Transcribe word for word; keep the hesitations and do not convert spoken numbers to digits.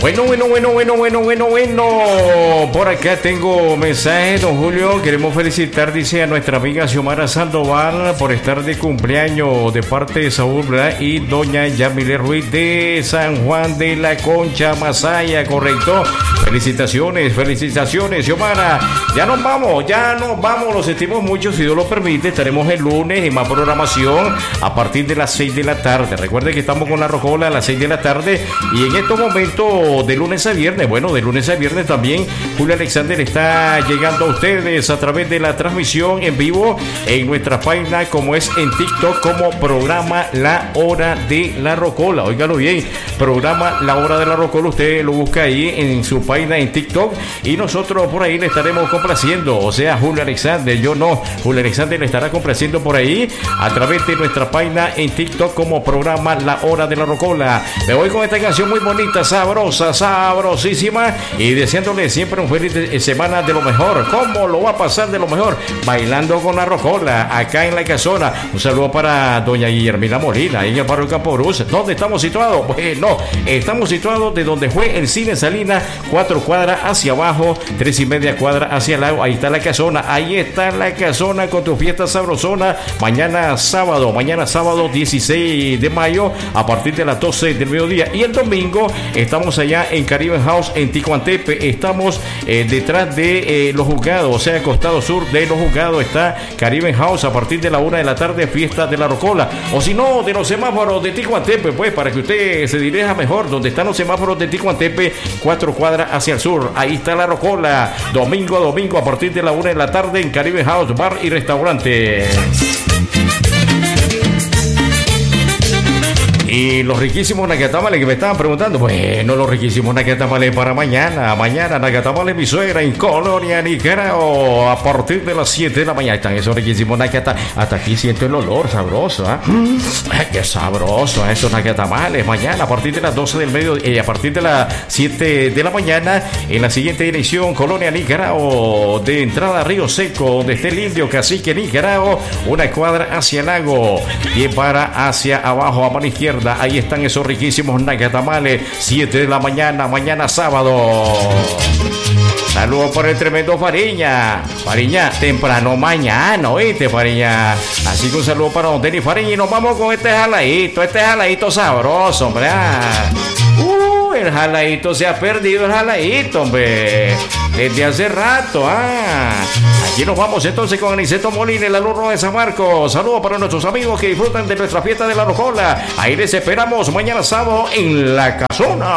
Bueno, bueno, bueno, bueno, bueno, bueno, bueno. Por acá tengo mensaje, don Julio. Queremos felicitar, dice, a nuestra amiga Xiomara Sandoval por estar de cumpleaños de parte de Saúl, ¿verdad? Y doña Yamile Ruiz de San Juan de la Concha, Masaya, correcto. Felicitaciones, felicitaciones, Xiomara. Ya nos vamos, ya nos vamos. Los sentimos mucho, si Dios lo permite. Estaremos el lunes en más programación a partir de las seis de la tarde. Recuerden que estamos con la Rocola a las seis de la tarde. Y en estos momentos, de lunes a viernes, bueno, de lunes a viernes también, Julio Alexander está llegando a ustedes a través de la transmisión en vivo en nuestra página, como es en TikTok, como programa La Hora de la Rocola. Óigalo bien, programa La Hora de la Rocola. Usted lo busca ahí en su página en TikTok y nosotros por ahí le estaremos complaciendo. O sea, Julio Alexander, yo no. Julio Alexander le estará complaciendo por ahí a través de nuestra página en TikTok como programa La Hora de la Rocola. Me voy con esta canción muy bonita, sabrosa, sabrosísima, y deseándole siempre un feliz semana de lo mejor. ¿Cómo lo va a pasar de lo mejor? Bailando con la Rocola acá en la casona. Un saludo para doña Guillermina Molina en el barrio Campo Cruz. ¿Dónde estamos situados? Bueno, estamos situados de donde fue el Cine Salina, cuatro cuadras hacia abajo, tres y media cuadras hacia el lago. Ahí está la casona, ahí está la casona con tu fiesta sabrosona. Mañana sábado, mañana sábado dieciséis de mayo a partir de las doce del mediodía. Y el domingo estamos allá en Caribe House en Ticuantepe. Estamos eh, detrás de eh, los juzgados, o sea, el costado sur de los juzgados está Caribe House a partir de la una de la tarde, fiesta de la Rocola. O si no, de los semáforos de Ticuantepe, pues para que usted se dirija mejor, donde están los semáforos de Ticuantepe, cuatro cuadras hacia el sur. Ahí está la Rocola, domingo a domingo a partir de la una de la tarde en Caribe House, bar y restaurante. Y los riquísimos nacatamales que me estaban preguntando, bueno, los riquísimos nacatamales para mañana, mañana nacatamales mi suegra en Colonia, Nicaragua, a partir de las siete de la mañana. Están esos riquísimos nacatamales, hasta aquí siento el olor sabroso, ¿eh? Ay, qué sabroso esos nacatamales. Mañana a partir de las doce del mediodía, eh, a partir de las siete de la mañana, en la siguiente dirección, Colonia, Nicaragua, de entrada a Río Seco, donde esté el Indio Cacique, Nicaragua, una cuadra hacia el lago, y para hacia abajo a mano izquierda. Ahí están esos riquísimos nacatamales, siete de la mañana, mañana sábado. Saludos por el tremendo Fariña. Fariña, temprano mañana, ¿oíste, Fariña? Así que un saludo para don Denis Fariña y nos vamos con este jaladito, este jaladito sabroso, hombre. Uh, el jaladito se ha perdido, el jaladito, hombre. Desde hace rato, ah. Aquí nos vamos entonces con Aniceto Molina, el alumno de San Marcos. Saludos para nuestros amigos que disfrutan de nuestra fiesta de la Rocola. Ahí les esperamos mañana sábado en la casona.